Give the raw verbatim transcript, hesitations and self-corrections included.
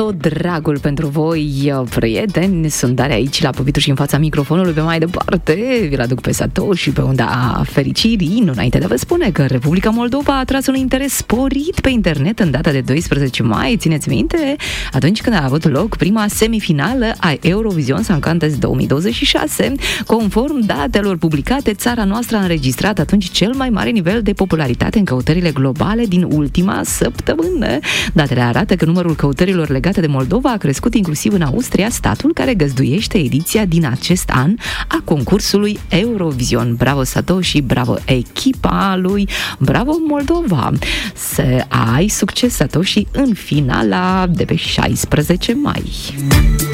tot dragul pentru voi, prieteni. Sunt Daria aici la Popitu și în fața microfonului. Pe mai departe vi-l aduc pe Satoshi pe unda fericirii. Nu înainte de a vă spune că Republica Moldova a atras un interes sporit pe internet în data de doisprezece mai. Țineți minte? Atunci când a avut loc prima semifinală a Eurovision Song Contest două mii douăzeci și șase. Conform datelor publicate, țara noastră a înregistrat atunci cel mai mare nivel de popularitate în căutările globale din ultima săptămână. Datele arată că numărul căutărilor legate de Moldova a crescut inclusiv în Austria, statul care găzduiește ediția din acest an a concursului Eurovision. Bravo Satoshi, bravo echipa lui, bravo Moldova! Să ai succes, Satoshi, în finala de pe șaisprezece mai!